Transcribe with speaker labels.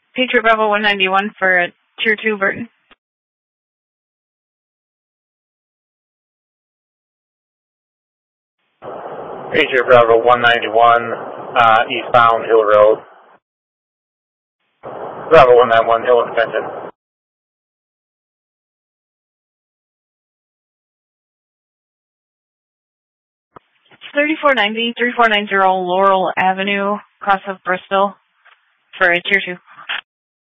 Speaker 1: Patriot Bravo 191 for Tier 2, Burton.
Speaker 2: Patriot Bravo 191, eastbound Hill Road. Bravo 191, Hill and Fenton.
Speaker 1: 3490 Laurel Avenue, cross of Bristol for Tier 2.